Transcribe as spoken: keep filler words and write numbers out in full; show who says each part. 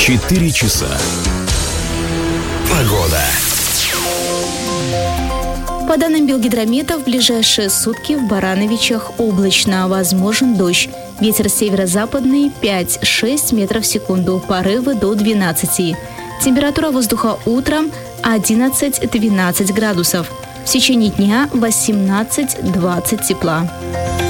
Speaker 1: четыре часа. Погода.
Speaker 2: По данным Белгидромета, в ближайшие сутки в Барановичах облачно, возможен дождь. Ветер северо-западный пять-шесть метров в секунду, порывы до двенадцати. Температура воздуха утром одиннадцать-двенадцать градусов. В течение дня восемнадцать-двадцать тепла.